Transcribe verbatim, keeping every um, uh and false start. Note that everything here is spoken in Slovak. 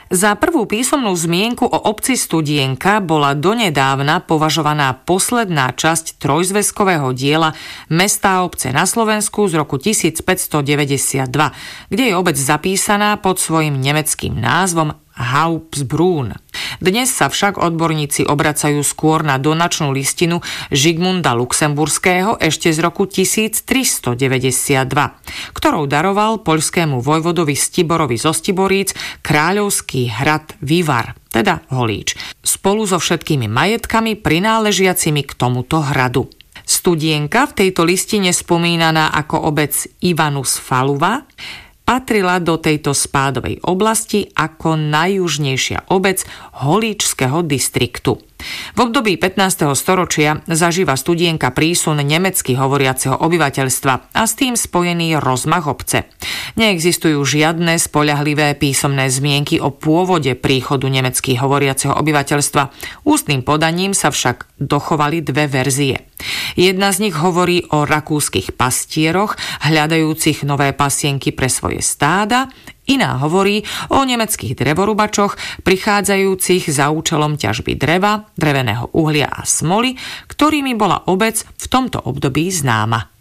Za prvú písomnú zmienku o obci Studienka bola donedávna považovaná posledná časť trojzväzkového diela Mestá a obce na Slovensku z roku tisícpäťstodeväťdesiatdva, kde je obec zapísaná pod svojím nemeckým názvom Hauptsbrunn. Dnes sa však odborníci obracajú skôr na donačnú listinu Žigmunda Luxemburského ešte z roku tisíctristodeväťdesiatdva, ktorou daroval poľskému vojvodovi Stiborovi zo Stiboríc kráľovský hrad Vivar, teda Holíč, spolu so všetkými majetkami prináležiacimi k tomuto hradu. Studienka, v tejto listine spomínaná ako obec Ivanus Faluva, patrila do tejto spádovej oblasti ako najjužnejšia obec Holíčského distriktu. V období pätnásteho storočia zažíva Studienka prísun nemecky hovoriaceho obyvateľstva a s tým spojený rozmach obce. Neexistujú žiadne spoľahlivé písomné zmienky o pôvode príchodu nemecky hovoriaceho obyvateľstva. Ústnym podaním sa však dochovali dve verzie. Jedna z nich hovorí o rakúskych pastieroch, hľadajúcich nové pasienky pre svoje stáda, iná hovorí o nemeckých drevorubačoch, prichádzajúcich za účelom ťažby dreva, dreveného uhlia a smoly, ktorými bola obec v tomto období známa.